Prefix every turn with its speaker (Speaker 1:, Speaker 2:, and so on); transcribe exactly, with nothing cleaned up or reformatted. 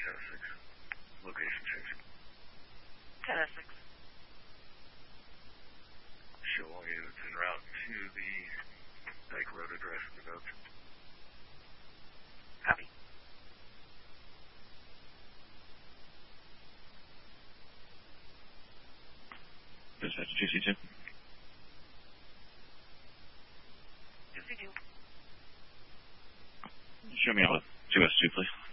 Speaker 1: Essex. Location change.
Speaker 2: ten Essex.
Speaker 1: Show all units en route to the Dyke Road address in the notes.
Speaker 2: Copy.
Speaker 3: Dispatch two C two.
Speaker 2: two C two.
Speaker 3: Show me out with two S two, please.